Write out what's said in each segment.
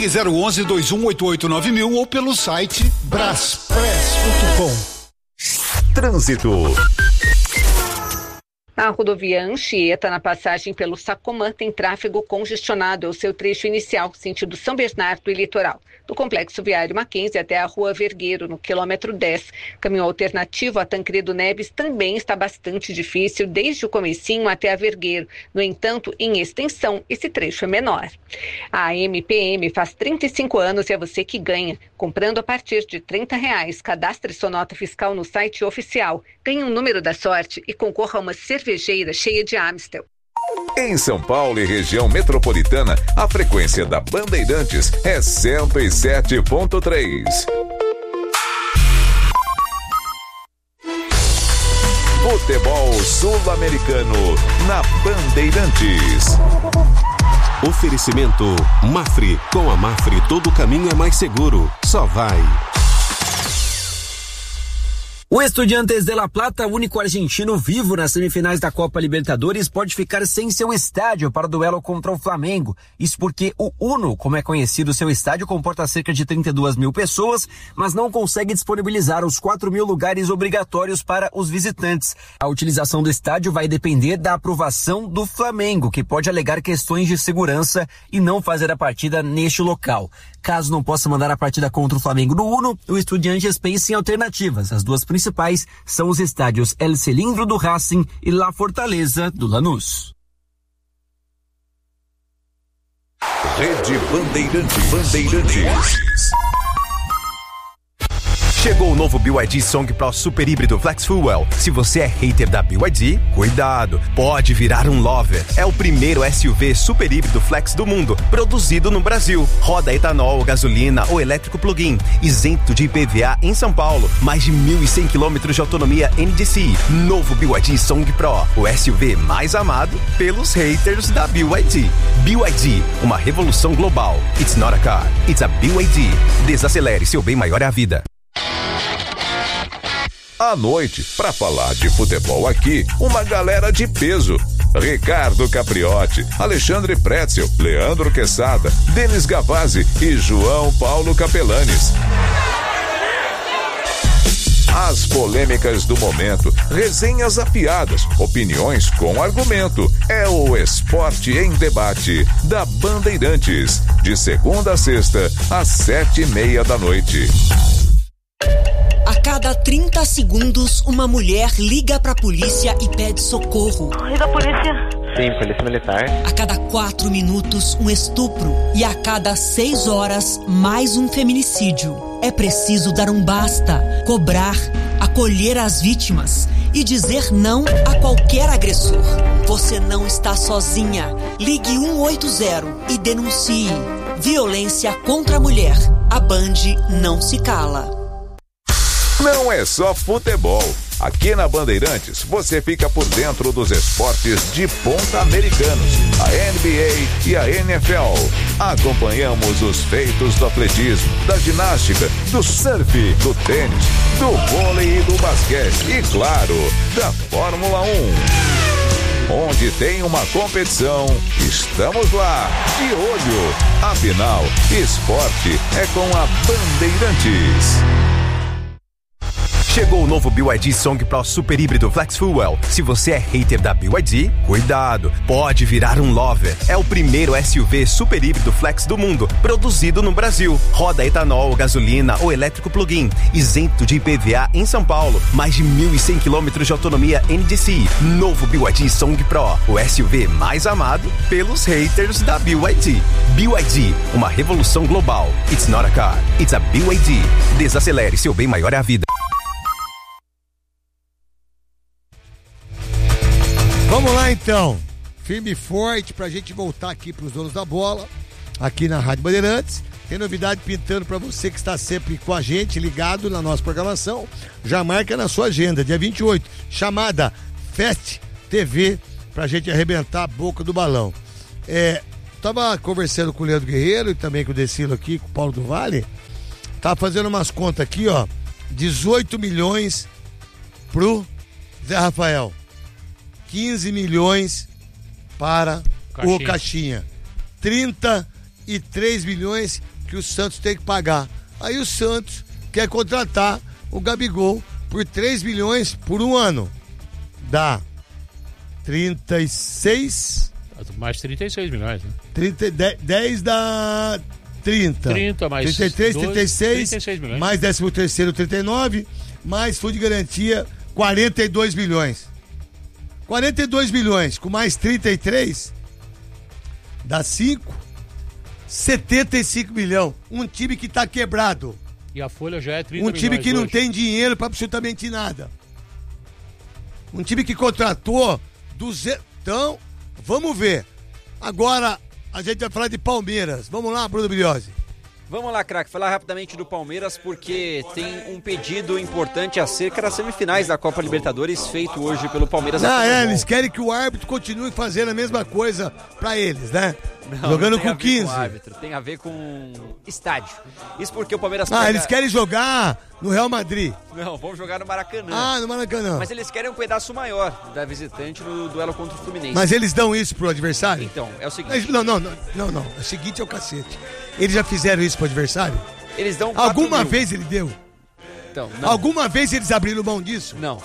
Ligue 011-2188-9000 ou pelo site braspress.com. Trânsito. A rodovia Anchieta, na passagem pelo Sacomã, tem tráfego congestionado. É o seu trecho inicial, sentido São Bernardo e Litoral. Do Complexo Viário Mackenzie até a Rua Vergueiro, no quilômetro 10. Caminho alternativo a Tancredo Neves também está bastante difícil, desde o comecinho até a Vergueiro. No entanto, em extensão, esse trecho é menor. A MPM faz 35 anos e é você que ganha. Comprando a partir de R$30, cadastre sua nota fiscal no site oficial. Ganhe um número da sorte e concorra a uma cervejeira cheia de Amstel. Em São Paulo e região metropolitana, a frequência da Bandeirantes é 107.3. Futebol sul-americano na Bandeirantes. Oferecimento Mafre. Com a Mafre todo caminho é mais seguro. Só vai. O Estudiantes de La Plata, único argentino vivo nas semifinais da Copa Libertadores, pode ficar sem seu estádio para o duelo contra o Flamengo. Isso porque o Uno, como é conhecido, seu estádio comporta cerca de 32 mil pessoas, mas não consegue disponibilizar os 4 mil lugares obrigatórios para os visitantes. A utilização do estádio vai depender da aprovação do Flamengo, que pode alegar questões de segurança e não fazer a partida neste local. Caso não possa mandar a partida contra o Flamengo no Uno, o Estudiantes pensa em alternativas. As duas principais são os estádios El Cilindro do Racing e La Fortaleza do Lanús. Rede Bandeirantes. Chegou o novo BYD Song Pro Super Híbrido Flex Fuel. Se você é hater da BYD, cuidado, pode virar um lover. É o primeiro SUV super híbrido flex do mundo, produzido no Brasil. Roda etanol, gasolina ou elétrico plug-in, isento de IPVA em São Paulo. Mais de 1.100 km de autonomia NDCi. Novo BYD Song Pro, o SUV mais amado pelos haters da BYD. BYD, uma revolução global. It's not a car, it's a BYD. Desacelere, seu bem maior é a vida. À noite, para falar de futebol aqui, uma galera de peso. Ricardo Capriotti, Alexandre Pretzel, Leandro Quesada, Denis Gavazzi e João Paulo Capelanes. As polêmicas do momento, resenhas afiadas, opiniões com argumento. É o Esporte em Debate da Bandeirantes, de segunda a sexta, às 7:30 da noite. A cada 30 segundos, uma mulher liga pra polícia e pede socorro. Liga a polícia. Sim, polícia militar. A cada 4 minutos, um estupro. E a cada 6 horas, mais um feminicídio. É preciso dar um basta, cobrar, acolher as vítimas e dizer não a qualquer agressor. Você não está sozinha. Ligue 180 e denuncie. Violência contra a mulher. A Band não se cala. Não é só futebol. Aqui na Bandeirantes, você fica por dentro dos esportes de ponta americanos, a NBA e a NFL. Acompanhamos os feitos do atletismo, da ginástica, do surf, do tênis, do vôlei e do basquete e, claro, da Fórmula 1. Onde tem uma competição, estamos lá, de olho. Afinal, esporte é com a Bandeirantes. Chegou o novo BYD Song Pro Super Híbrido Flex Fuel. Se você é hater da BYD, cuidado, pode virar um lover. É o primeiro SUV super híbrido flex do mundo, produzido no Brasil. Roda etanol, gasolina ou elétrico plug-in, isento de IPVA em São Paulo. Mais de 1.100 km de autonomia NDCi. Novo BYD Song Pro, o SUV mais amado pelos haters da BYD. BYD, uma revolução global. It's not a car, it's a BYD. Desacelere, seu bem maior é a vida. Vamos lá então, firme e forte pra gente voltar aqui pros donos da bola, aqui na Rádio Bandeirantes. Tem novidade pintando pra você que está sempre com a gente, ligado na nossa programação. Já marca na sua agenda, dia 28, chamada Fest TV, pra gente arrebentar a boca do balão. Tava conversando com o Leandro Guerreiro e também com o Decilo aqui, com o Paulo do Vale. Tava fazendo umas contas aqui, ó, 18 milhões pro Zé Rafael. 15 milhões para o Caixinha. 33 milhões que o Santos tem que pagar. Aí o Santos quer contratar o Gabigol por 3 milhões por um ano. Dá 36... Mais 36 milhões, né? 10 dá 30. 30 mais 33, 12, 36, 36 milhões. mais 13º, 39, mais fundo de garantia, 42 milhões. 42 milhões com mais 33 dá 75 milhões. Um time que tá quebrado. E a folha já é 30 milhões. Um time que não hoje. tem dinheiro pra absolutamente nada. Um time que contratou 200. Então, vamos ver. Agora a gente vai falar de Palmeiras. Vamos lá, Bruno Briosi. Vamos lá, craque, falar rapidamente do Palmeiras, porque tem um pedido importante acerca das semifinais da Copa Libertadores feito hoje pelo Palmeiras. Eles querem que o árbitro continue fazendo a mesma coisa pra eles, né? Não, jogando não tem com 15. Com árbitro, tem a ver com estádio. Isso porque o Palmeiras... Eles querem jogar no Real Madrid. Não, vamos jogar no Maracanã. No Maracanã. Mas eles querem um pedaço maior da visitante no duelo contra o Fluminense. Mas eles dão isso pro adversário? Então, é o seguinte... Não. O seguinte é o cacete. Eles já fizeram isso pro adversário? Eles dão 4 mil. Vez ele deu? Então, não. Alguma vez eles abriram mão disso? Não,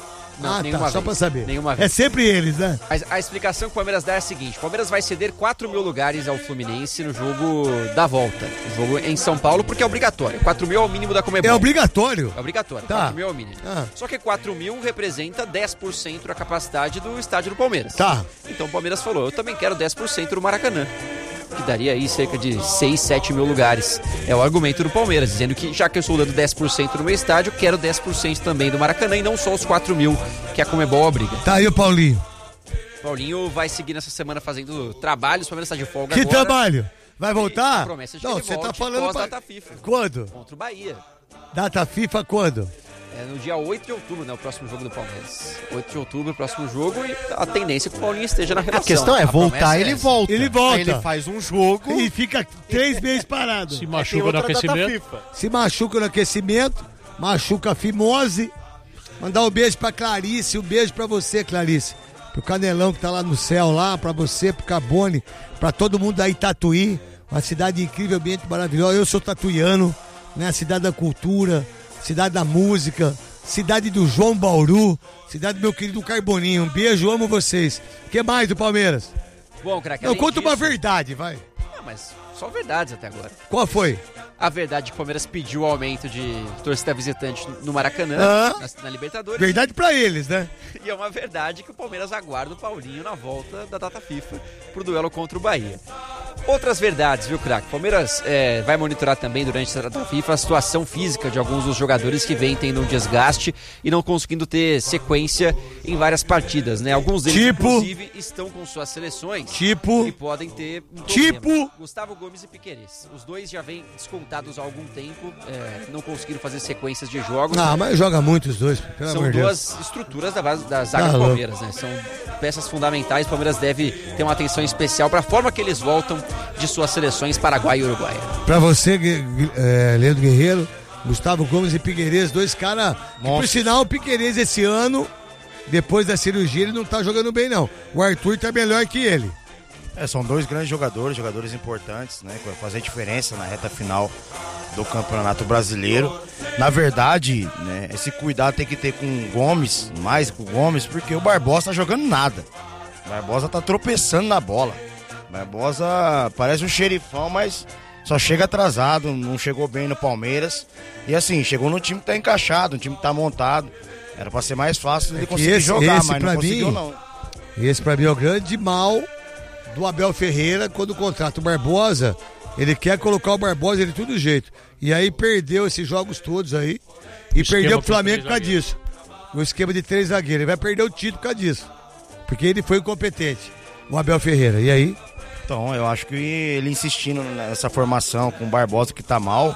só pra saber. Nenhuma vez. É sempre eles, né? A explicação que o Palmeiras dá é a seguinte: o Palmeiras vai ceder 4 mil lugares ao Fluminense no jogo da volta. O jogo em São Paulo, porque é obrigatório. 4 mil é o mínimo da Conmebol. É obrigatório? É obrigatório. Tá. 4 mil é o mínimo. Só que 4 mil representa 10% da capacidade do estádio do Palmeiras. Tá. Então o Palmeiras falou: eu também quero 10% do Maracanã, que daria aí cerca de 6, 7 mil lugares. É o argumento do Palmeiras, dizendo que já que eu estou dando 10% no meu estádio, quero 10% também do Maracanã e não só os 4 mil que a Conmebol obriga. Tá aí o Paulinho. Paulinho vai seguir nessa semana fazendo trabalhos, o Palmeiras está de folga que agora. Que trabalho? Vai voltar? A promessa de não, que ele você volte tá falando data FIFA. Quando? Contra o Bahia. Data FIFA quando? É no dia 8 de outubro, né? O próximo jogo do Palmeiras. 8 de outubro, o próximo jogo, e a tendência é que o Paulinho esteja na relação. A questão é voltar, ele volta. Ele volta. Aí ele faz um jogo e fica 3 meses parado. Se machuca no aquecimento. Se machuca no aquecimento, machuca a fimose. Mandar um beijo pra Clarice, um beijo pra você, Clarice. Pro Canelão que tá lá no céu, lá, pra você, pro Carbone, pra todo mundo da Itatuí. Uma cidade incrível, ambiente maravilhoso. Eu sou tatuiano, né? Cidade da cultura, cidade da música, cidade do João Bauru, cidade do meu querido Carboninho. Um beijo, amo vocês. O que mais do Palmeiras? Bom, craque, não, conta uma verdade, vai. Não, mas só verdades até agora. Qual foi? A verdade é que o Palmeiras pediu o aumento de torcida visitante no Maracanã, na Libertadores. Verdade pra eles, né? E é uma verdade que o Palmeiras aguarda o Paulinho na volta da data FIFA pro duelo contra o Bahia. Outras verdades, viu, craque? O Palmeiras vai monitorar também durante essa data FIFA a situação física de alguns dos jogadores que vêm tendo um desgaste e não conseguindo ter sequência em várias partidas, né? Alguns deles, inclusive, estão com suas seleções e podem ter um problema. Gustavo Gomes e Piquerez. Os dois já vêm descontados há algum tempo, não conseguiram fazer sequências de jogos. Mas joga muito os dois, pelo São amor de Deus. Duas estruturas da zaga do Palmeiras, né? São peças fundamentais. O Palmeiras deve ter uma atenção especial para a forma que eles voltam de suas seleções Paraguai e Uruguai. Pra você, Leandro Guerreiro, Gustavo Gomes e Piquerez, dois caras. Por sinal, o Piquerez esse ano, depois da cirurgia, ele não tá jogando bem, não. O Arthur tá melhor que ele. São dois grandes jogadores importantes, né? Que vai fazer diferença na reta final do Campeonato Brasileiro. Na verdade, né, esse cuidado tem que ter com o Gomes, mais com o Gomes, porque o Barbosa tá jogando nada. O Barbosa tá tropeçando na bola. O Barbosa parece um xerifão, mas só chega atrasado, não chegou bem no Palmeiras. E assim, chegou no time que tá encaixado, um time que tá montado. Era pra ser mais fácil ele conseguir jogar, mas não conseguiu não. Esse pra mim é o grande mal do Abel Ferreira quando contrata o Barbosa. Ele quer colocar o Barbosa de todo jeito. E aí perdeu esses jogos todos aí. E perdeu o Flamengo por causa disso. O esquema de 3 zagueiros. Ele vai perder o título por causa disso. Porque ele foi incompetente, o Abel Ferreira. E aí? Então, eu acho que ele insistindo nessa formação com o Barbosa que tá mal,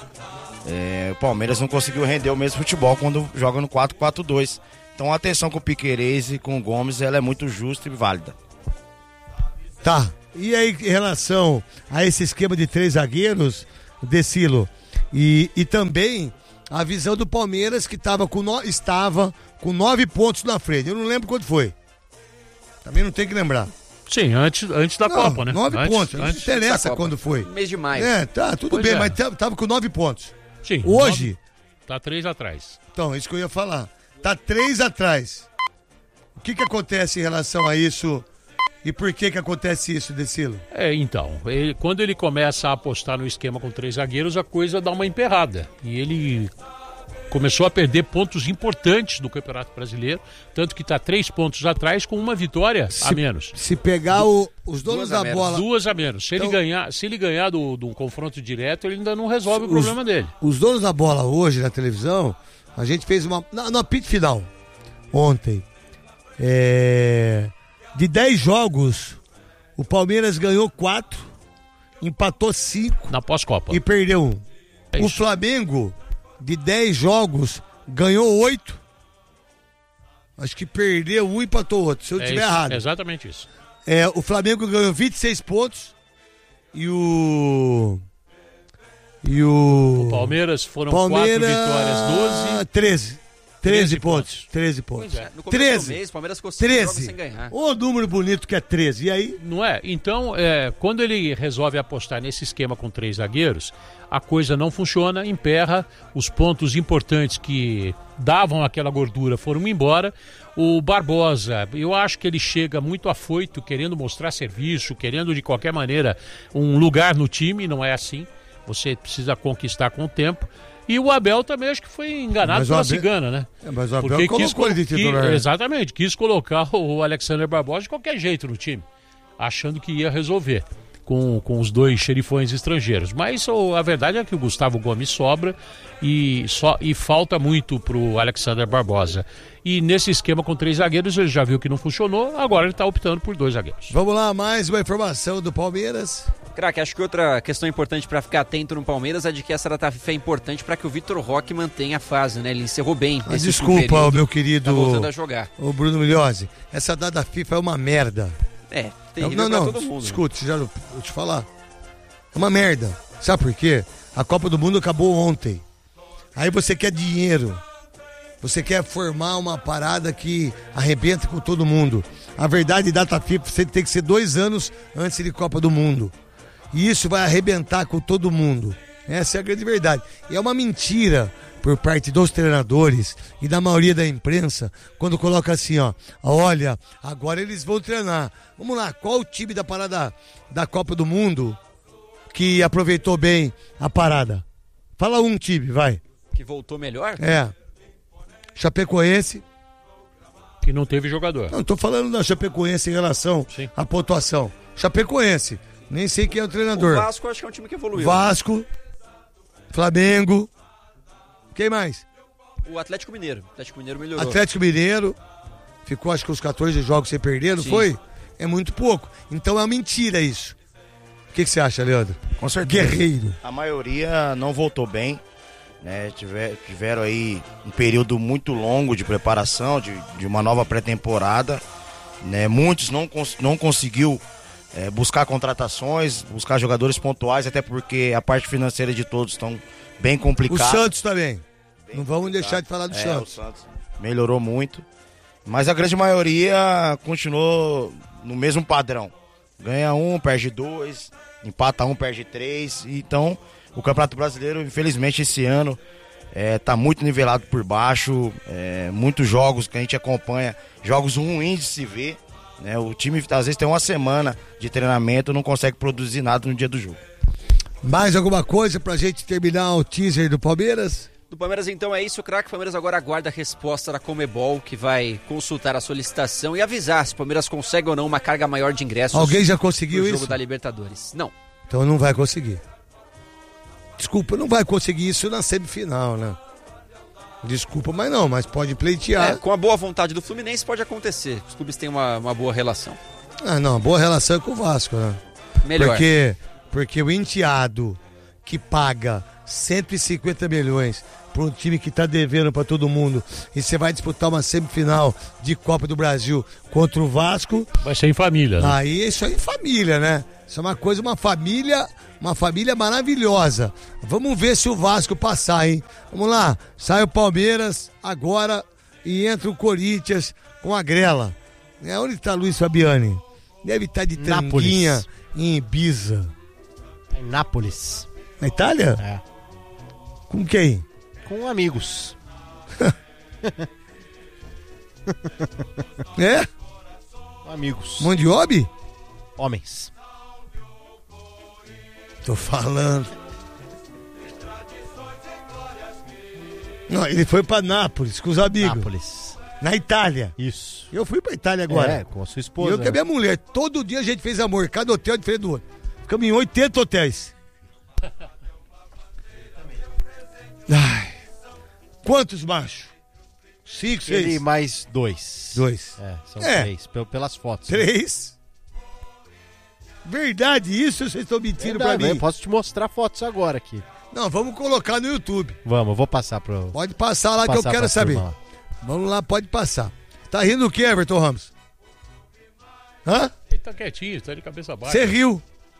o Palmeiras não conseguiu render o mesmo futebol quando joga no 4-4-2. Então a atenção com o Piquerez e com o Gomes, ela é muito justa e válida. Tá. E aí, em relação a esse esquema de 3 zagueiros, Decilo, e também a visão do Palmeiras que estava com 9 pontos na frente. Eu não lembro quanto foi. Também não tem que lembrar. Sim, antes da Copa, né? 9 pontos. Não interessa quando foi. Mês de maio. Tá, tudo bem, mas tava com 9 pontos. Sim. Hoje... Tá 3 atrás. Então, isso que eu ia falar. Tá 3 atrás. O que acontece em relação a isso e por que acontece isso, Decilo? Então, quando ele começa a apostar no esquema com 3 zagueiros, a coisa dá uma emperrada. E ele começou a perder pontos importantes do Campeonato Brasileiro, tanto que está 3 pontos atrás com uma vitória a menos. Se pegar os donos da bola... 2 a menos. Se ele ganhar do confronto direto, ele ainda não resolve o problema dele. Os donos da bola hoje na televisão, a gente fez no apito final, ontem, de 10 jogos, o Palmeiras ganhou 4, empatou 5... Na pós-Copa. E perdeu 1. O Flamengo... De 10 jogos, ganhou 8. Acho que perdeu 1 e empatou outro, se eu estiver errado. É exatamente isso. O Flamengo ganhou 26 pontos e o Palmeiras foram 4 vitórias, 12. 13 pontos. 13 pontos. Pois é. No começo 13. Do mês, o Palmeiras ficou 5 jogos sem ganhar. O número bonito que é 13. E aí? Não é? Então, quando ele resolve apostar nesse esquema com 3 zagueiros, a coisa não funciona, emperra, os pontos importantes que davam aquela gordura foram embora. O Barbosa, eu acho que ele chega muito afoito, querendo mostrar serviço, querendo de qualquer maneira um lugar no time, não é assim. Você precisa conquistar com o tempo. E o Abel também acho que foi enganado pela cigana, né? Mas o Abel colocou ele de titular. Exatamente, quis colocar o Alexander Barbosa de qualquer jeito no time, achando que ia resolver com os 2 xerifões estrangeiros. Mas a verdade é que o Gustavo Gomes sobra e falta muito pro Alexander Barbosa. E nesse esquema com 3 zagueiros ele já viu que não funcionou, agora ele está optando por 2 zagueiros. Vamos lá, mais uma informação do Palmeiras. Craque, acho que outra questão importante para ficar atento no Palmeiras é de que essa data FIFA é importante para que o Vitor Roque mantenha a fase, né? Ele encerrou bem. Desculpa, meu querido. Tá voltando a jogar. O Bruno Milhose, essa data FIFA é uma merda. Terrível pra todo mundo. Escute, já vou te falar. É uma merda. Sabe por quê? A Copa do Mundo acabou ontem. Aí você quer dinheiro. Você quer formar uma parada que arrebenta com todo mundo. A verdade, data FIFA, você tem que ser 2 anos antes de Copa do Mundo. E isso vai arrebentar com todo mundo. Essa é a grande verdade. E é uma mentira por parte dos treinadores e da maioria da imprensa, quando coloca assim, olha, agora eles vão treinar. Vamos lá, qual o time da parada da Copa do Mundo que aproveitou bem a parada? Fala um time, vai. Que voltou melhor? Chapecoense. Que não teve jogador. Não, tô falando da Chapecoense em relação à pontuação. Chapecoense. Nem sei quem é o treinador. O Vasco acho que é um time que evoluiu. Vasco, Flamengo. Quem mais? O Atlético Mineiro. O Atlético Mineiro melhorou. Atlético Mineiro. Ficou acho que uns 14 jogos sem perder, não foi? É muito pouco. Então é uma mentira isso. O que você acha, Leandro? Com certeza. Guerreiro. A maioria não voltou bem. Né? Tiveram aí um período muito longo de preparação, de uma nova pré-temporada. Né? Muitos não conseguiu buscar contratações, buscar jogadores pontuais, até porque a parte financeira de todos estão bem complicada. O Santos também. Não vamos deixar de falar do Santos. O Santos melhorou muito, mas a grande maioria continuou no mesmo padrão. Ganha 1, perde 2, empata 1, perde 3. Então, o Campeonato Brasileiro, infelizmente, esse ano tá muito nivelado por baixo. Muitos jogos que a gente acompanha, jogos ruins de se ver. Né? O time, às vezes, tem uma semana de treinamento e não consegue produzir nada no dia do jogo. Mais alguma coisa pra gente terminar o teaser do Palmeiras? Do Palmeiras, então, é isso, craque. O Palmeiras agora aguarda a resposta da Conmebol, que vai consultar a solicitação e avisar se o Palmeiras consegue ou não uma carga maior de ingressos. Alguém já conseguiu no isso? Jogo da Libertadores. Não. Então não vai conseguir. Desculpa, não vai conseguir isso na semifinal, né? Desculpa, mas pode pleitear. Com a boa vontade do Fluminense pode acontecer. Os clubes têm uma boa relação. Não, boa relação é com o Vasco, né? Melhor. Porque o enteado que paga 150 milhões para um time que tá devendo para todo mundo e você vai disputar uma semifinal de Copa do Brasil contra o Vasco... Vai ser em família, né? Aí isso aí é família, né? Isso é uma família maravilhosa. Vamos ver se o Vasco passar, hein? Vamos lá, sai o Palmeiras agora e entra o Corinthians com a grela. Onde tá Luiz Fabiani? Deve estar de tanguinha em Ibiza. Em Nápoles. Na Itália? É. Com quem? Com amigos. É? Amigos. Mondiobi? Homens. Tô falando. Não, ele foi pra Nápoles com os amigos. Nápoles. Na Itália. Isso. Eu fui pra Itália agora. É, com a sua esposa. E eu com a minha mulher. Todo dia a gente fez amor. Cada hotel diferente do outro. Ficamos em 80 hotéis. Ai. Quantos machos? 5, 6? Ele mais 2. 2. É, são 3. Pelas fotos. 3? Verdade isso ou vocês estão mentindo pra mim? Eu posso te mostrar fotos agora aqui. Não, vamos colocar no YouTube. Vamos, eu vou passar pro... Pode passar lá que eu quero saber. Vamos lá, pode passar. Tá rindo o que, Everton Ramos? Hã? Ele tá quietinho, tá de cabeça baixa. Você riu.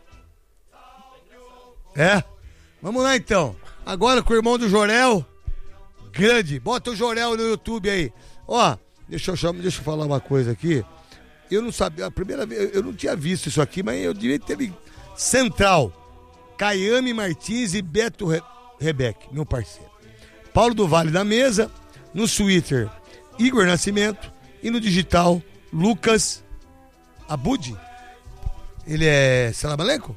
É. Vamos lá então. Agora com o irmão do Jorel. Grande. Bota o Jorel no YouTube aí. Ó, deixa eu falar uma coisa aqui. Eu não sabia, a primeira vez, eu não tinha visto isso aqui, mas eu devia ter Central. Caiame Martins e Beto Rebeck, meu parceiro. Paulo do Vale da mesa. No Twitter, Igor Nascimento. E no digital, Lucas Abud. Ele é Salabalenco?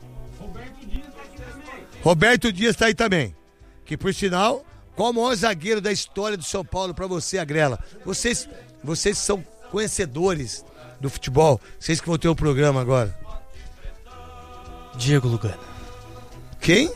Roberto Dias tá aí também. Que por sinal, qual o maior zagueiro da história do São Paulo pra você, Agrela? Vocês são conhecedores do futebol. Vocês que vão ter o programa agora. Diego Lugano. Quem?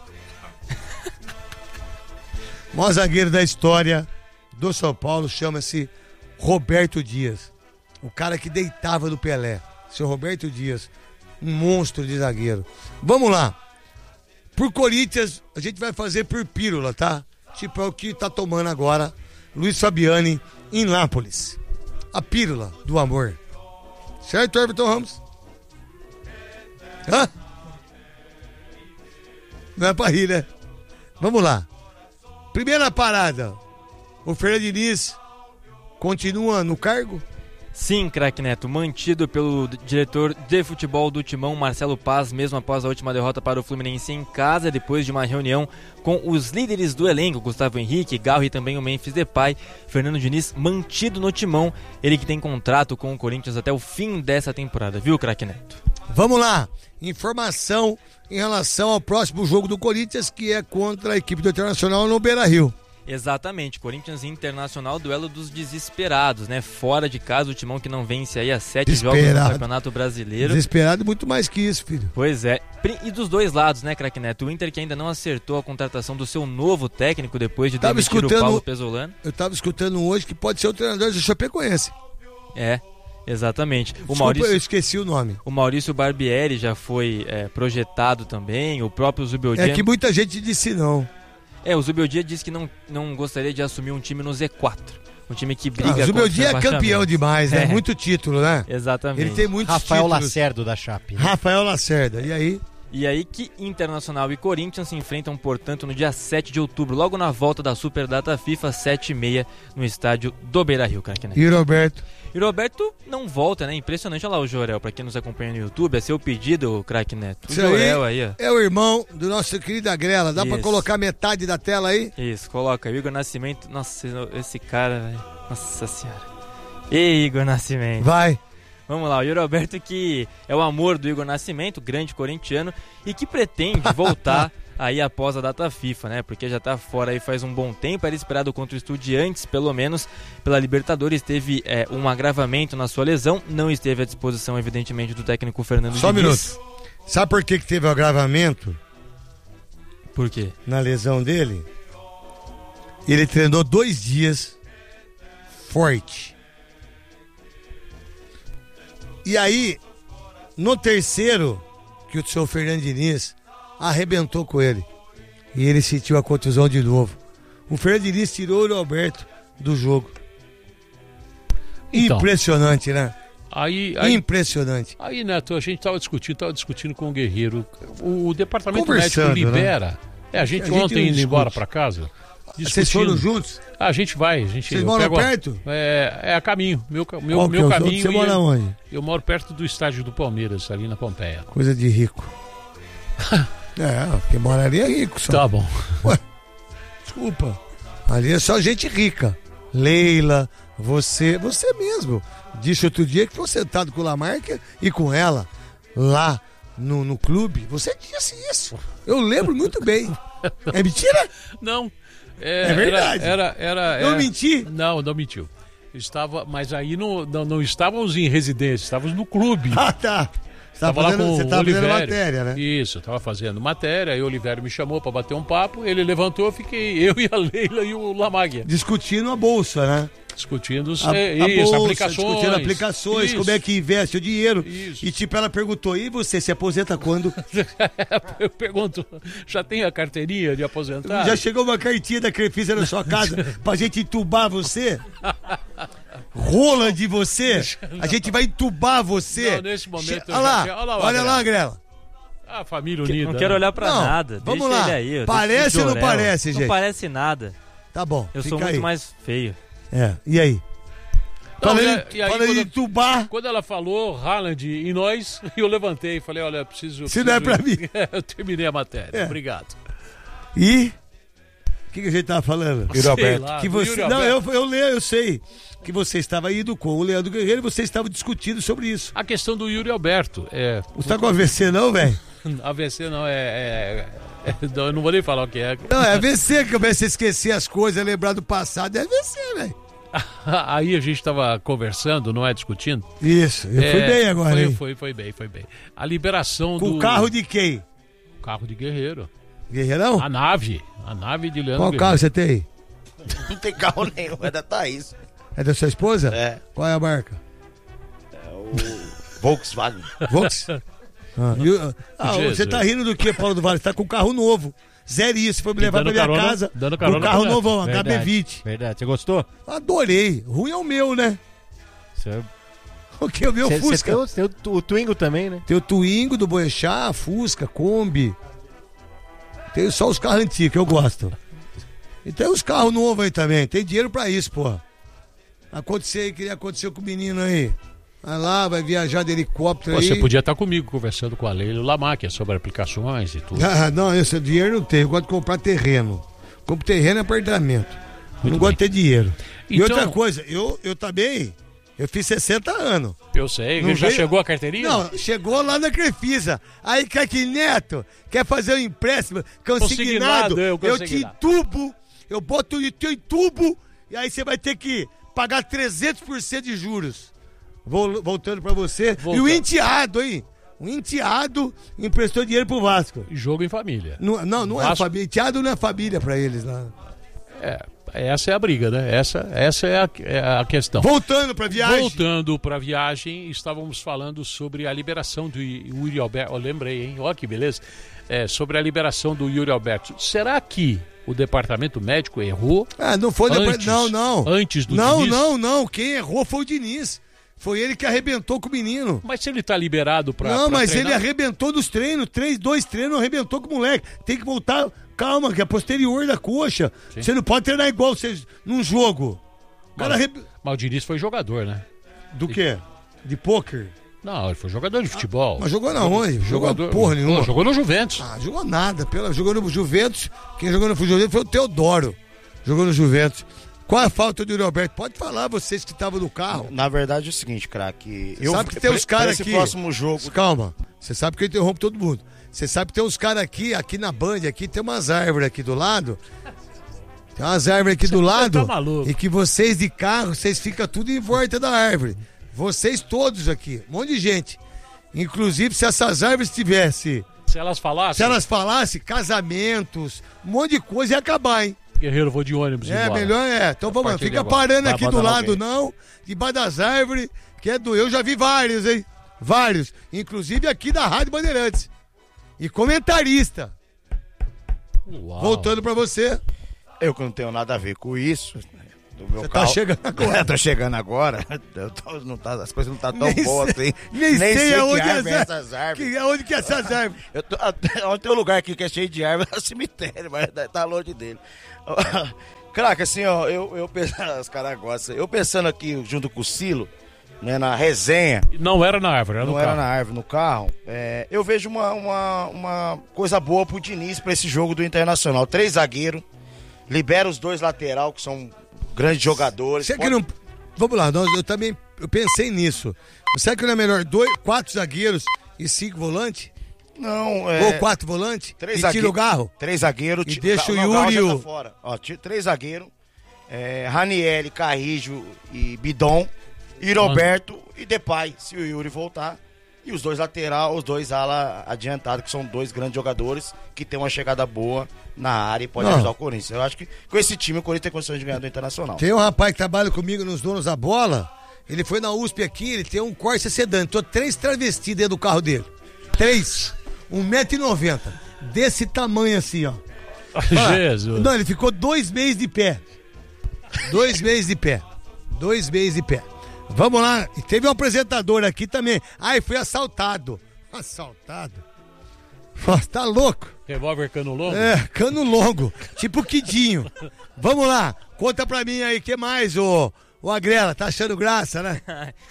O maior zagueiro da história do São Paulo chama-se Roberto Dias. O cara que deitava do Pelé. Seu Roberto Dias. Um monstro de zagueiro. Vamos lá. Por Corinthians, a gente vai fazer por pílula, tá? Tipo é o que tá tomando agora Luiz Fabiani em Nápoles. A pílula do amor. Certo, Everton Ramos? Hã? Não é pra rir, né? Vamos lá. Primeira parada. O Fernando Diniz continua no cargo? Sim, craque Neto, mantido pelo diretor de futebol do Timão, Marcelo Paz, mesmo após a última derrota para o Fluminense em casa, depois de uma reunião com os líderes do elenco, Gustavo Henrique, Garro e também o Memphis Depay. Fernando Diniz mantido no Timão, ele que tem contrato com o Corinthians até o fim dessa temporada, viu, craque Neto? Vamos lá, informação em relação ao próximo jogo do Corinthians, que é contra a equipe do Internacional no Beira-Rio. Exatamente, Corinthians Internacional, duelo dos desesperados, né? Fora de casa, o Timão que não vence aí há 7 jogos no Campeonato Brasileiro. Desesperado muito mais que isso, filho. Pois é, e dos dois lados, né, craque Neto? O Inter que ainda não acertou a contratação do seu novo técnico depois de demitir o Paulo Pesolano. Eu tava escutando hoje que pode ser o treinador do Chapecoense. É, exatamente. Eu esqueci o nome. O Maurício Barbieri já foi projetado também, o próprio Zubeldia. É que muita gente disse não. O Zubeldia disse que não gostaria de assumir um time no Z4. Um time que briga o Zubeldia é campeão demais, né? Muito título, né? Exatamente. Ele tem muitos Rafael títulos. Lacerda da Chape. Né? Rafael Lacerda, e aí? E aí que Internacional e Corinthians se enfrentam, portanto, no dia 7 de outubro, logo na volta da Superdata FIFA, 7h30, no estádio do Beira-Rio, craque Neto. E o Roberto? E o Roberto não volta, né? Impressionante. Olha lá o Jorel, pra quem nos acompanha no YouTube, é seu pedido, craque Neto. O Jorel aí, ó. É o irmão do nosso querido Agrela. Dá pra colocar metade da tela aí? Isso, coloca. Igor Nascimento. Nossa, esse cara, velho. Nossa senhora. Ei, Igor Nascimento. Vai. Vamos lá, o Yuri Alberto, que é o amor do Igor Nascimento, grande corintiano, e que pretende voltar aí após a data FIFA, né? Porque já tá fora aí faz um bom tempo, era esperado contra o Estudiantes, pelo menos pela Libertadores, teve um agravamento na sua lesão, não esteve à disposição, evidentemente, do técnico Fernando Diniz. Só um minuto. Sabe por que teve o agravamento? Por quê? Na lesão dele, ele treinou 2 dias forte. E aí, no terceiro, que o seu Fernando Diniz arrebentou com ele. E ele sentiu a contusão de novo. O Fernando Diniz tirou o Roberto do jogo. Então, impressionante, né? Impressionante. Aí, Neto, a gente tava discutindo com o Guerreiro. O departamento médico libera. Né? A gente ontem indo embora para casa. discutindo. Vocês foram juntos? A gente vai. Vocês moram perto? É a caminho. Meu caminho. Você mora onde? Eu moro perto do estádio do Palmeiras, ali na Pompeia. Coisa de rico. Quem mora ali é rico só. Tá bom. Ué, desculpa. Ali é só gente rica. Leila, você mesmo. Disse outro dia que foi sentado com o Lamarca e com ela lá no clube. Você disse isso. Eu lembro muito bem. É mentira? Não. É verdade. Não menti? Não mentiu. Mas aí não estávamos em residência, estávamos no clube. Ah, tá. Você estava fazendo matéria, né? Isso, eu estava fazendo matéria, aí o Olivério me chamou para bater um papo, ele levantou, fiquei eu e a Leila e o Lamáguia. Discutindo a bolsa, né? Discutindo bolsa, aplicações. Discutindo aplicações, isso. Como é que investe o dinheiro. Isso. E tipo, ela perguntou, e você se aposenta quando? Eu pergunto, já tem a carteirinha de aposentado? Já chegou uma cartinha da Crefisa na sua casa pra gente entubar você? Rola de você? A gente vai entubar você? Não, nesse momento... Olha lá, Grela. A família unida. Não quero olhar pra nada. Vamos Deixa lá. ele aí. Parece ou não parece, gente? Não parece nada. Tá bom. Eu sou muito mais feio. E aí? Falando de entubar. Quando ela falou Haaland e nós, eu levantei e falei, olha, preciso... Se não é pra mim. Eu terminei a matéria, obrigado. E... O que a gente tava falando? Yuri Alberto. Que você... Não, eu sei. Que você estava indo com o Leandro Guerreiro e você estava discutindo sobre isso. A questão do Yuri Alberto. Você tá com AVC não, velho? AVC não, eu não vou nem falar o que é. Não, é AVC, que começa a esquecer as coisas, lembrar do passado, é AVC, velho. Aí a gente estava conversando, não é? Discutindo. Isso, eu fui bem agora, hein? Foi bem. A liberação com do... o carro de quem? O carro de Guerreiro. Guerreirão? A nave de Leandro Qual Guerreiro. carro você tem? Não tem carro nenhum, é da Thaís. É da sua esposa? É. Qual é a marca? É o Volkswagen. Volkswagen? Você tá rindo do que, Paulo do Vale? Você tá com um carro novo. Zerinho, foi me levar pra minha casa. Dando carona. Um carro novão, HB20. Verdade. Você gostou? Adorei. Ruim é o meu, né? O que? O meu Fusca. Você tem o Twingo também, né? Tem o Twingo do Boechat, Fusca, Kombi. Tem só os carros antigos que eu gosto. E tem os carros novos aí também. Tem dinheiro pra isso, pô. Queria acontecer com o menino aí. Vai lá, vai viajar de helicóptero aí. Você podia estar comigo conversando com a Leila e o Lamáquia sobre aplicações e tudo. Não, esse dinheiro não tenho. Eu gosto de comprar terreno. Compro terreno e apartamento. Eu não gosto de ter dinheiro. Então... E outra coisa, eu também, eu fiz 60 anos. Eu sei, já chegou a carteirinha? Não, chegou lá na Crefisa. Aí, Kaki Neto, quer fazer um empréstimo consignado, eu te entubo, eu boto o teu entubo, e aí você vai ter que pagar 300% de juros. Voltando pra você. E o enteado, hein? O enteado emprestou dinheiro pro Vasco. Jogo em família. Não Vasco... é família. Enteado não é família pra eles, né? Essa é a briga, né? Essa é a questão. Voltando pra viagem, estávamos falando sobre a liberação do Yuri Alberto. Lembrei, hein? Ó, que beleza. Sobre a liberação do Yuri Alberto. Será que o departamento médico errou? Não foi não. Antes do Diniz? Não. Quem errou foi o Diniz. Foi ele que arrebentou com o menino. Mas se ele tá liberado pra mas treinar... ele arrebentou dos treinos. 2 treinos, arrebentou com o moleque. Tem que voltar... Calma, que é posterior da coxa. Sim. Você não pode treinar igual vocês num jogo. Mas o Diniz foi jogador, né? Do quê? De pôquer? Não, ele foi jogador de futebol. Mas jogou na onde? Jogou porra nenhuma. Jogou no Juventus. Jogou nada. Jogou no Juventus. Quem jogou no Juventus foi o Teodoro. Jogou no Juventus. Qual é a falta do Yuri Alberto? Pode falar, vocês que estavam no carro. Na verdade é o seguinte, craque. Sabe que tem uns caras aqui. Próximo jogo. Calma. Você sabe que eu interrompo todo mundo. Você sabe que tem uns caras aqui na Band, aqui tem umas árvores aqui do lado. Tem umas árvores aqui do lado. Tá maluco. E que vocês de carro, vocês ficam tudo em volta da árvore. Vocês todos aqui, um monte de gente. Inclusive, se essas árvores tivessem... Se elas falassem, casamentos, um monte de coisa ia acabar, hein? Guerreiro, vou de ônibus embora. Melhor Então vamos, fica parando aqui do lado não, debaixo das árvores, que é eu já vi vários, hein? Vários, inclusive aqui da Rádio Bandeirantes. E comentarista. Uau. Voltando pra você. Eu que não tenho nada a ver com isso, meu carro. Tá chegando agora. Tô chegando agora. As coisas não tá tão boas assim. Nem sei aonde essas árvores. Aonde que é essas árvores? Tem um lugar aqui que é cheio de árvores, é o cemitério, mas tá longe dele. Craque, assim, ó, eu pensando, os caras gostam. Eu pensando aqui junto com o Silo, né, na resenha. Não era na árvore, era no carro. Não era na árvore, no carro. Eu vejo uma coisa boa pro Diniz pra esse jogo do Internacional. 3 zagueiros, libera os 2 lateral, que são grandes jogadores. Vamos lá, eu pensei nisso. Será que não é melhor 4 zagueiros e 5 volantes? Não, Ou 4 volantes? E tira o Garro? 3 zagueiros. E deixa o Yuri... Tá fora. Ó, 3 zagueiros. Ranieri, Carrijo e Bidon. E Roberto e Depay, se o Yuri voltar. E os 2 lateral, os 2 ala adiantados, que são 2 grandes jogadores que tem uma chegada boa na área e pode ajudar o Corinthians. Eu acho que com esse time o Corinthians tem condições de ganhar do Internacional. Tem um rapaz que trabalha comigo nos Donos da Bola. Ele foi na USP aqui, ele tem um Corsa sedã. Tô 3 travestis dentro do carro dele. 3. 1,90 m. Desse tamanho assim, ó. Jesus. Não, ele ficou 2 meses de pé. 2 meses de pé. 2 meses de pé. Vamos lá. E teve um apresentador aqui também. Ai, foi assaltado. Assaltado? Tá louco. Revólver cano longo? Cano longo. Tipo Quidinho. Vamos lá. Conta pra mim aí, o que mais, ô Agrela? Tá achando graça, né?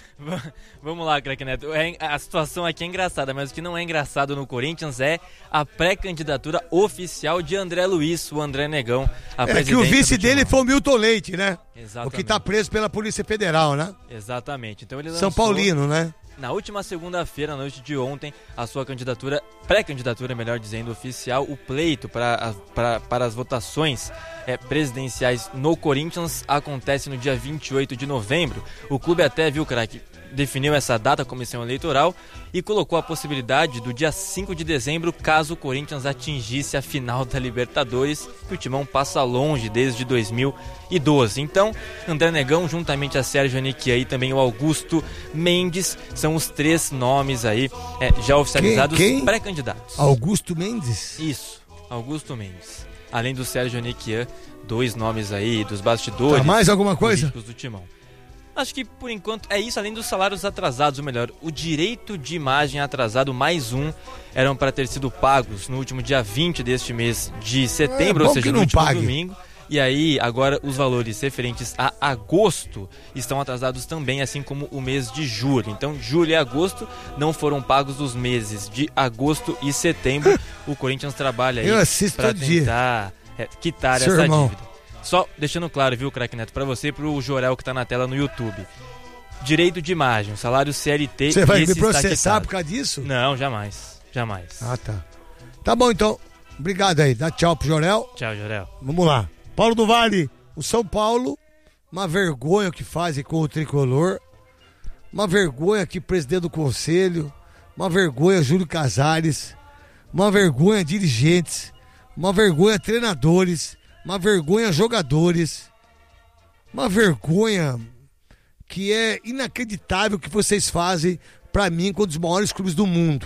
Vamos lá, Craque Neto. A situação aqui é engraçada, mas o que não é engraçado no Corinthians é a pré-candidatura oficial de André Luiz, o André Negão, a presidência. Que o vice dele foi o Milton Leite, né? Exatamente. O que tá preso pela Polícia Federal, né? Exatamente. Então ele lançou, São Paulino, né? Na última segunda-feira, na noite de ontem, a sua candidatura, pré-candidatura, melhor dizendo, oficial, o pleito para as votações presidenciais no Corinthians acontece no dia 28 de novembro. O clube até, viu, craque, definiu essa data, a comissão eleitoral, e colocou a possibilidade do dia 5 de dezembro, caso o Corinthians atingisse a final da Libertadores, que o Timão passa longe desde 2012. Então, André Negão, juntamente a Sérgio Aniquia e também o Augusto Mendes, são os 3 nomes aí já oficializados pré-candidatos. Augusto Mendes? Isso, Augusto Mendes. Além do Sérgio Aniquia, 2 nomes aí dos bastidores. Tá mais alguma coisa? Do Timão. Acho que por enquanto é isso, além dos salários atrasados, ou melhor, o direito de imagem atrasado, mais um, eram para ter sido pagos no último dia 20 deste mês de setembro, ou seja, no último domingo. E aí, agora, os valores referentes a agosto estão atrasados também, assim como o mês de julho. Então, julho e agosto não foram pagos os meses de agosto e setembro. O Corinthians trabalha aí para tentar quitar essa dívida. Só deixando claro, viu, Craque Neto, pra você e pro Jorel que tá na tela no YouTube. Direito de imagem, salário CLT. Você vai me processar por causa disso? Não, jamais. Jamais. Ah, tá. Tá bom, então. Obrigado aí. Dá tchau pro Jorel. Tchau, Jorel. Vamos lá. Paulo do Vale, o São Paulo, uma vergonha o que fazem com o Tricolor. Uma vergonha aqui, presidente do conselho. Uma vergonha, Júlio Casares. Uma vergonha, dirigentes. Uma vergonha, treinadores. Uma vergonha, jogadores. Uma vergonha que é inacreditável que vocês fazem pra mim com um dos maiores clubes do mundo.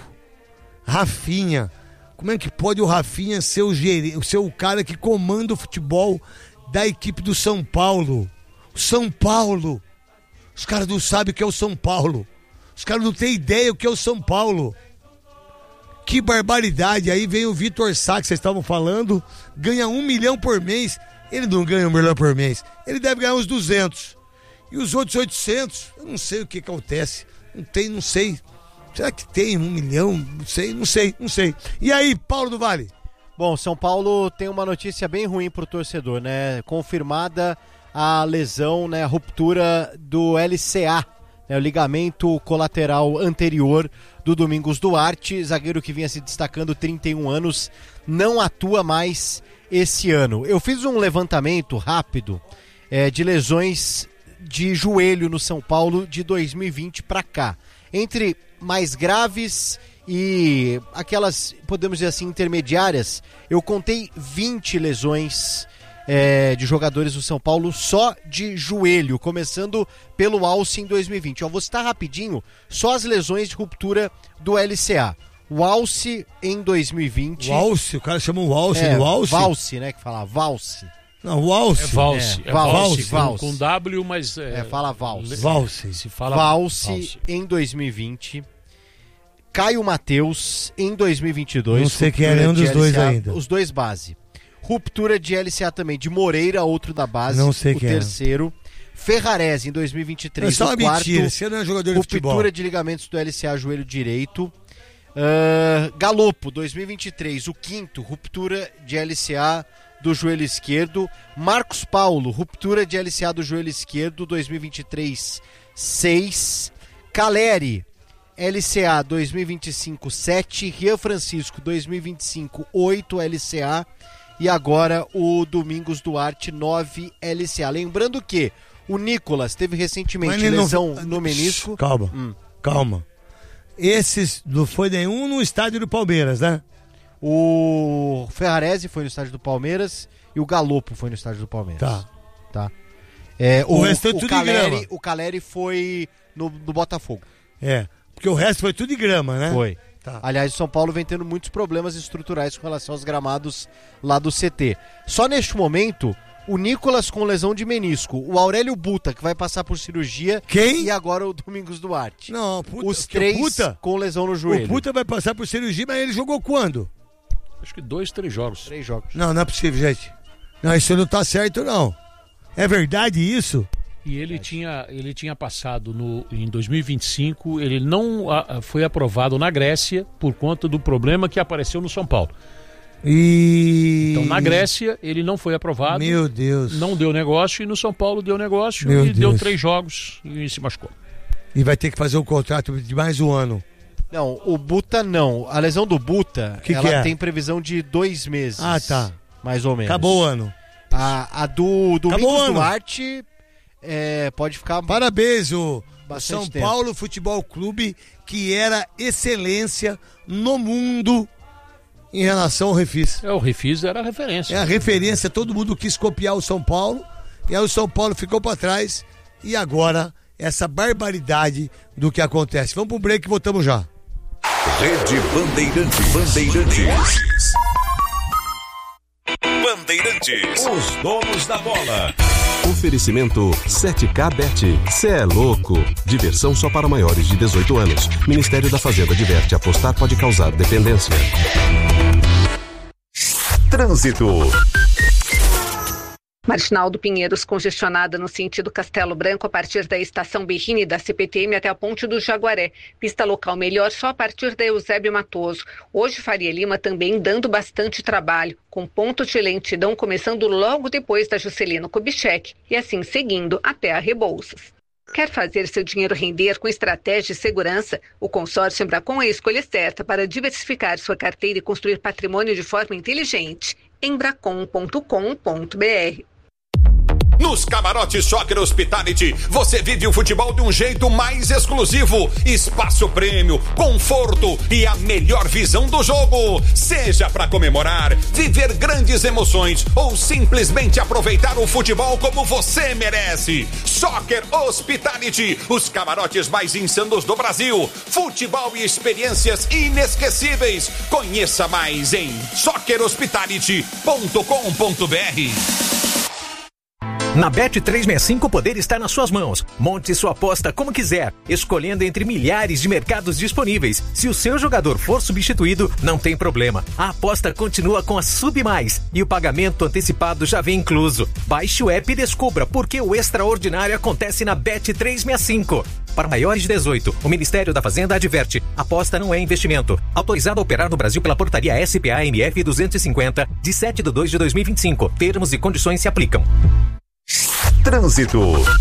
Rafinha. Como é que pode o Rafinha ser o cara que comanda o futebol da equipe do São Paulo? O São Paulo. Os caras não sabem o que é o São Paulo. Os caras não têm ideia o que é o São Paulo. Que barbaridade. Aí vem o Vitor Sá, que vocês estavam falando, ganha 1 milhão por mês. Ele não ganha 1 milhão por mês. Ele deve ganhar uns 200. E os outros 800, eu não sei o que acontece. Não sei. Será que tem 1 milhão? Não sei. E aí, Paulo do Vale? Bom, São Paulo tem uma notícia bem ruim pro torcedor, né? Confirmada a lesão, né? A ruptura do LCA, né? O ligamento colateral anterior do Domingos Duarte, zagueiro que vinha se destacando, 31 anos, não atua mais esse ano. Eu fiz um levantamento rápido de lesões de joelho no São Paulo de 2020 para cá. Entre mais graves e aquelas, podemos dizer assim, intermediárias, eu contei 20 lesões de jogadores do São Paulo só de joelho, começando pelo Alce em 2020. Eu vou citar rapidinho só as lesões de ruptura do LCA. O Alce em 2020... O Alce? O cara chama o Alce do Alce? Valse, né, que fala Valse. Não, Valse. É Valse. Valse. Com W, mas... fala Valse. Valse. Se fala Valse em 2020. Caio Mateus em 2022. Não sei quem é nenhum dos dois ainda. Os dois base. Ruptura de LCA também de Moreira, outro da base. Não sei quem é. O terceiro. Ferrarese em 2023. Isso é uma quarto. mentira, você não é jogador de futebol. Ruptura de ligamentos do LCA joelho direito. Galopo 2023, o quinto. Ruptura de LCA do joelho esquerdo. Marcos Paulo, ruptura de LCA do joelho esquerdo, 2023, 6. Caleri, LCA 2025, 7. Rian Francisco, 2025, 8 LCA. E agora o Domingos Duarte, 9 LCA. Lembrando que o Nicolas teve recentemente lesão no menisco. Calma. Esses não foi nenhum no estádio do Palmeiras, né? O Ferrarese foi no estádio do Palmeiras e o Galopo foi no estádio do Palmeiras. Tá. O resto é tudo de grama. O Caleri foi no Botafogo. Porque o resto foi tudo de grama, né? Foi. Tá. Aliás, o São Paulo vem tendo muitos problemas estruturais com relação aos gramados lá do CT. Só neste momento, o Nicolas com lesão de menisco, o Aurélio Buta, que vai passar por cirurgia, quem? E agora o Domingos Duarte. Não, Puta, os três com lesão no joelho. O Puta vai passar por cirurgia, mas ele jogou quando? Acho que 2, 3 jogos. 3 jogos. Não é possível, gente. Não, isso não tá certo, não. É verdade isso? E ele tinha passado em 2025, ele não foi aprovado na Grécia por conta do problema que apareceu no São Paulo. Então na Grécia ele não foi aprovado. Meu Deus. Não deu negócio e no São Paulo deu negócio. Meu Deus. Deu 3 jogos e se machucou. E vai ter que fazer um contrato de mais um ano. Não, o Buta não. A lesão do Buta, ela tem previsão de 2 meses. Ah, tá. Mais ou menos. Acabou o ano. A do Domingos Duarte pode ficar... Parabéns, o São tempo. Paulo Futebol Clube, que era excelência no mundo em relação ao Refis. O Refis era a referência. É a referência, todo mundo quis copiar o São Paulo, e aí o São Paulo ficou para trás, e agora essa barbaridade do que acontece. Vamos pro break e voltamos já. Rede Bandeirantes. Bandeirantes, os donos da bola. Oferecimento 7K Bet. Cê é louco. Diversão só para maiores de 18 anos. Ministério da Fazenda adverte: apostar pode causar dependência. Trânsito. Marginal do Pinheiros congestionada no sentido Castelo Branco a partir da estação Berrini da CPTM até a Ponte do Jaguaré. Pista local melhor só a partir da Eusébio Matoso. Hoje Faria Lima também dando bastante trabalho, com pontos de lentidão começando logo depois da Juscelino Kubitschek e assim seguindo até a Rebouças. Quer fazer seu dinheiro render com estratégia e segurança? O consórcio Embracon é a escolha certa para diversificar sua carteira e construir patrimônio de forma inteligente. Embracon.com.br. Nos camarotes Soccer Hospitality, você vive o futebol de um jeito mais exclusivo. Espaço prêmio, conforto e a melhor visão do jogo. Seja para comemorar, viver grandes emoções ou simplesmente aproveitar o futebol como você merece. Soccer Hospitality, os camarotes mais insanos do Brasil. Futebol e experiências inesquecíveis. Conheça mais em soccerhospitality.com.br. Na Bet365 o poder está nas suas mãos. Monte sua aposta como quiser, escolhendo entre milhares de mercados disponíveis. Se o seu jogador for substituído, não tem problema. A aposta continua com a SubMais e o pagamento antecipado já vem incluso. Baixe o app e descubra por que o extraordinário acontece na Bet365. Para maiores de 18, o Ministério da Fazenda adverte: aposta não é investimento. Autorizado a operar no Brasil pela portaria SPA-MF 250, de 7/2/2025. Termos e condições se aplicam. Trânsito.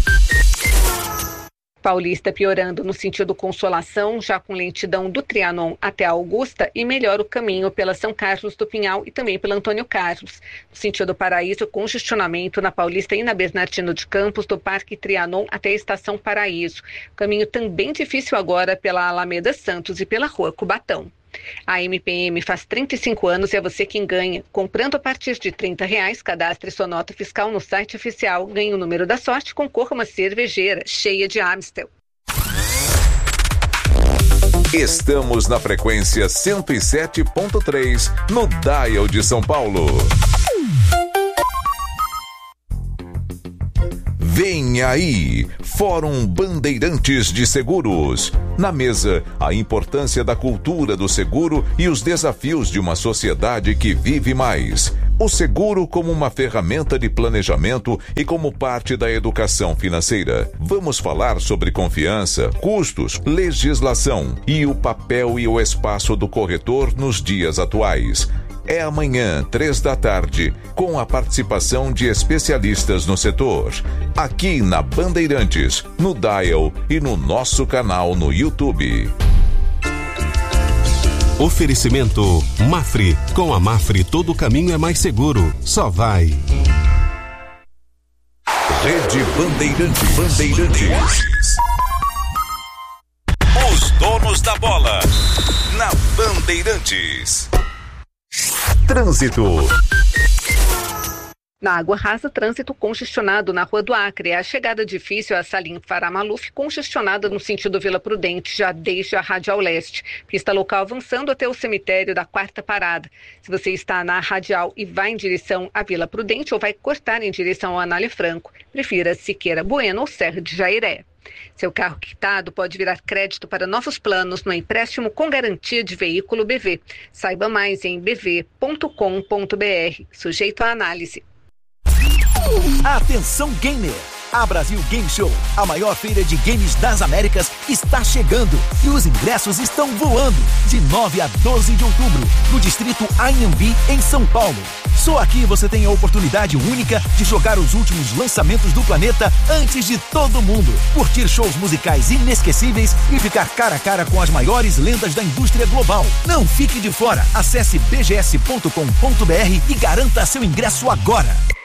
Paulista piorando no sentido Consolação, já com lentidão do Trianon até a Augusta e melhora o caminho pela São Carlos do Pinhal e também pela Antônio Carlos. No sentido Paraíso, congestionamento na Paulista e na Bernardino de Campos, do Parque Trianon até a Estação Paraíso. Caminho também difícil agora pela Alameda Santos e pela Rua Cubatão. A MPM faz 35 anos e é você quem ganha. Comprando a partir de R$30, cadastre sua nota fiscal no site oficial, ganhe o número da sorte e concorra a uma cervejeira cheia de Amstel. Estamos na frequência 107.3 no Dial de São Paulo. Vem aí, Fórum Bandeirantes de Seguros. Na mesa, a importância da cultura do seguro e os desafios de uma sociedade que vive mais. O seguro como uma ferramenta de planejamento e como parte da educação financeira. Vamos falar sobre confiança, custos, legislação e o papel e o espaço do corretor nos dias atuais. É amanhã, 15h, com a participação de especialistas no setor. Aqui na Bandeirantes, no Dial e no nosso canal no YouTube. Oferecimento Mafre. Com a Mafre, todo o caminho é mais seguro. Só vai. Rede Bandeirantes. Os donos da bola. Na Bandeirantes. Trânsito. Na Água Rasa, trânsito congestionado na Rua do Acre. A chegada difícil a Salim Farah Maluf, congestionada no sentido Vila Prudente, já desde a Radial Leste. Pista local avançando até o cemitério da Quarta Parada. Se você está na Radial e vai em direção à Vila Prudente ou vai cortar em direção ao Anália Franco, prefira Siqueira Bueno ou Serra de Jairé. Seu carro quitado pode virar crédito para novos planos no empréstimo com garantia de veículo BV. Saiba mais em bv.com.br. Sujeito à análise. Atenção gamer! A Brasil Game Show, a maior feira de games das Américas, está chegando e os ingressos estão voando. De 9 a 12 de outubro, no distrito Anhembi, em São Paulo. Só aqui você tem a oportunidade única de jogar os últimos lançamentos do planeta antes de todo mundo. Curtir shows musicais inesquecíveis e ficar cara a cara com as maiores lendas da indústria global. Não fique de fora. Acesse bgs.com.br e garanta seu ingresso agora.